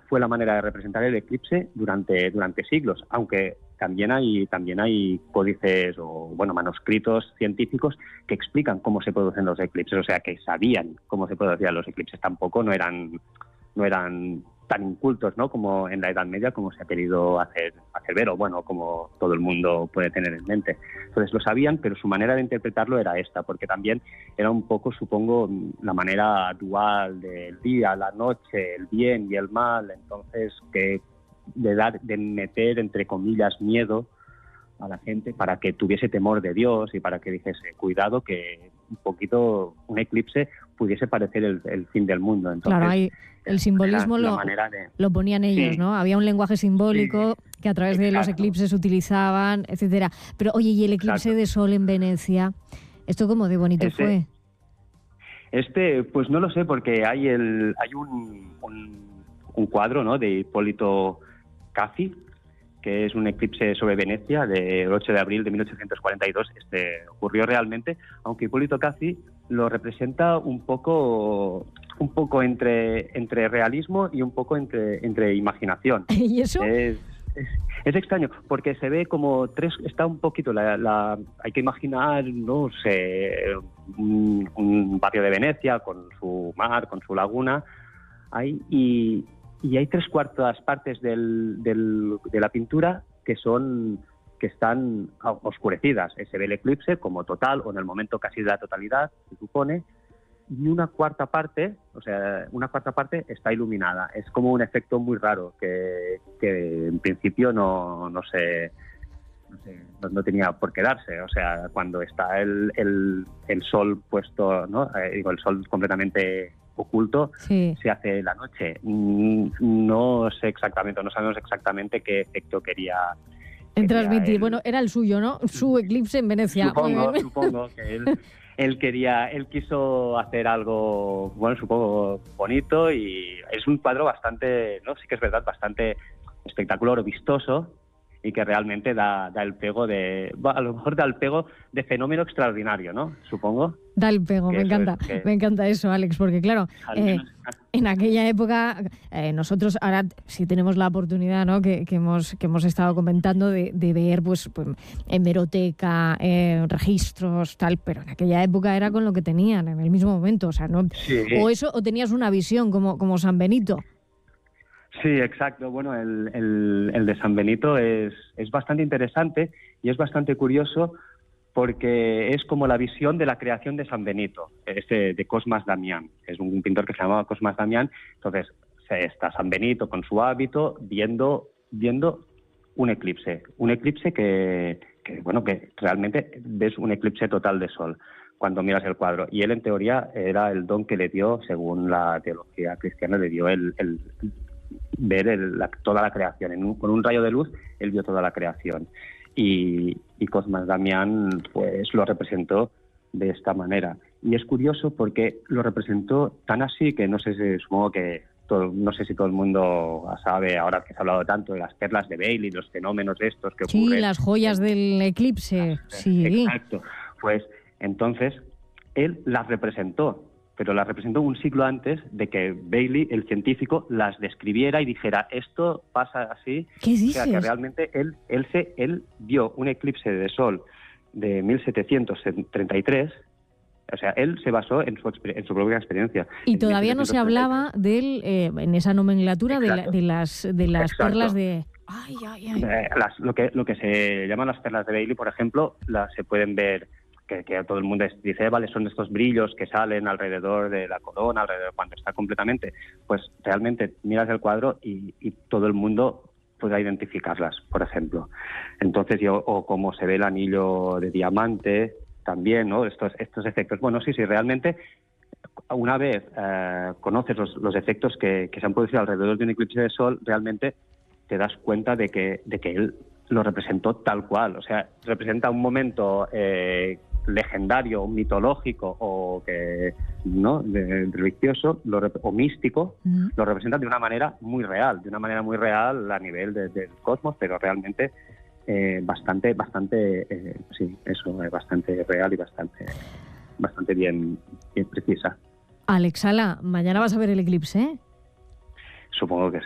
fue la manera de representar el eclipse durante siglos, aunque también hay códices o manuscritos científicos que explican cómo se producen los eclipses, o sea, que sabían cómo se producían los eclipses. Tampoco no eran tan incultos, ¿no?, como en la Edad Media, como se ha querido hacer ver, o como todo el mundo puede tener en mente. Entonces lo sabían, pero su manera de interpretarlo era esta, porque también era un poco, supongo, la manera dual del día, la noche, el bien y el mal, entonces de meter, entre comillas, miedo a la gente para que tuviese temor de Dios y para que dijese, cuidado, que un poquito un eclipse pudiese parecer el fin del mundo. Entonces, claro, hay el simbolismo lo ponían ellos, sí, ¿no? Había un lenguaje simbólico que a través de los eclipses utilizaban, etcétera. Pero oye, ¿y el eclipse de sol en Venecia? ¿Esto cómo de bonito fue? Pues no lo sé, porque hay un cuadro, ¿no?, de Hipólito Caffi, que es un eclipse sobre Venecia del 8 de abril de 1842. Ocurrió realmente, aunque Hipólito Caffi lo representa un poco entre realismo y un poco entre imaginación. ¿Y eso? Es extraño, porque se ve como está un poquito, hay que imaginar, no sé, un barrio de Venecia con su mar, con su laguna, y hay 3/4 partes de la pintura que están oscurecidas. Se ve el eclipse como total, o en el momento casi de la totalidad, se supone, y una cuarta parte está iluminada. Es como un efecto muy raro que en principio no tenía por qué darse. O sea, cuando está el sol puesto, ¿no?, el sol completamente oculto, sí, se hace la noche. No sabemos exactamente qué efecto quería transmitir. Bueno, era el suyo, ¿no? Su eclipse en Venecia. Supongo que él quiso hacer algo, supongo, bonito, y es un cuadro bastante, ¿no?, sí que es verdad, bastante espectacular, vistoso, y que realmente da el pego a lo mejor da el pego de fenómeno extraordinario, ¿no?, supongo. Da el pego, me encanta eso, Alex, porque claro, en aquella época nosotros ahora sí tenemos la oportunidad, ¿no?, que hemos estado comentando de ver pues hemeroteca, registros, tal, pero en aquella época era con lo que tenían en el mismo momento, o sea, no, sí. o tenías una visión como San Benito. Sí, exacto. Bueno, el de San Benito es bastante interesante y es bastante curioso, porque es como la visión de la creación de San Benito, de Cosmas Damián. Es un pintor que se llamaba Cosmas Damián. Entonces está San Benito con su hábito viendo un eclipse que realmente ves un eclipse total de sol cuando miras el cuadro. Y él, en teoría, era el don que le dio, según la teología cristiana, le dio el ver toda la creación. Con un rayo de luz, él vio toda la creación. Y Cosmas Damián pues lo representó de esta manera. Y es curioso porque lo representó tan así que no sé si todo el mundo sabe, ahora que se ha hablado tanto de las perlas de Bailey, los fenómenos estos que ocurren. Sí, las joyas del eclipse. Sí. Exacto. Pues entonces él las representó, pero las representó un siglo antes de que Bailey, el científico, las describiera y dijera, esto pasa así. ¿Qué dices? O sea, que realmente él vio un eclipse de sol de 1733, o sea, él se basó en su propia experiencia. Y todavía no se hablaba de él, en esa nomenclatura, de las perlas de... Ay. Lo que se llaman las perlas de Bailey, por ejemplo, se pueden ver, que todo el mundo dice, vale, son estos brillos que salen alrededor de la corona, alrededor cuando está completamente, pues realmente miras el cuadro y todo el mundo podrá identificarlas, por ejemplo. Entonces, o como se ve el anillo de diamante también, ¿no? Estos efectos. Bueno, sí, realmente una vez conoces los efectos que se han producido alrededor de un eclipse de sol, realmente te das cuenta de que él lo representó tal cual. O sea, representa un momento legendario, mitológico o religioso o místico, lo representa de una manera muy real a nivel del cosmos, pero realmente bastante real y bastante bien precisa. Alex Sala, mañana vas a ver el eclipse, ¿eh? Supongo que